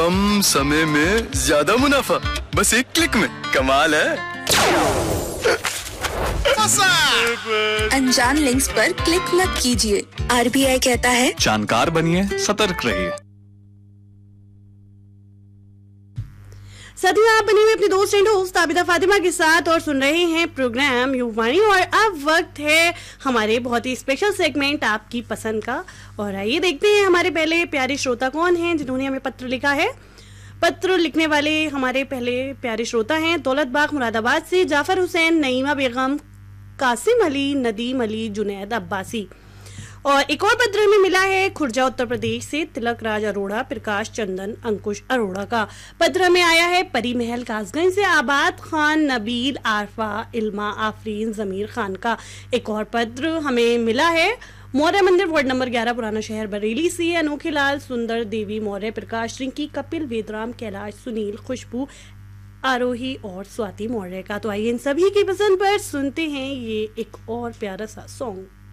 कम समय में ज्यादा मुनाफा, बस एक क्लिक में। कमाल है। अनजान लिंक्स पर क्लिक मत कीजिए। RBI कहता है जानकार बनिए, सतर्क रहिए। साथियों, आप बने हुए अपने दोस्त एंड होस्ट आबिदा फातिमा के साथ और सुन रहे हैं प्रोग्राम युवानी। और अब वक्त है हमारे बहुत ही स्पेशल सेगमेंट आपकी पसंद का। और आइए देखते हैं हमारे पहले प्यारे श्रोता कौन हैं जिन्होंने हमें पत्र लिखा है। पत्र लिखने वाले हमारे पहले प्यारे श्रोता हैं दौलत बाग मुरादाबाद से जाफर हुसैन, नईमा बेगम, कासिम अली, नदीम अली, जुनैद अब्बासी। और एक और पत्र हमें मिला है खुर्जा उत्तर प्रदेश से तिलक राज अरोड़ा, प्रकाश चंदन, अंकुश अरोड़ा का। पत्र हमें आया है परी महल कासगंज से आबाद खान, नबील, आरफा, इल्मा, आफरीन, जमीर खान का। एक और पत्र हमें मिला है मौर्य मंदिर वार्ड नंबर 11 पुराना शहर बरेली से अनोखे लाल, सुंदर, देवी मौर्य, प्रकाश रिंकी, कपिल, वेदराम, कैलाश, सुनील, खुशबू, आरोही और स्वाति मौर्य का। तो आइए इन सभी की पसंद पर सुनते हैं ये एक और प्यारा सा सॉन्ग।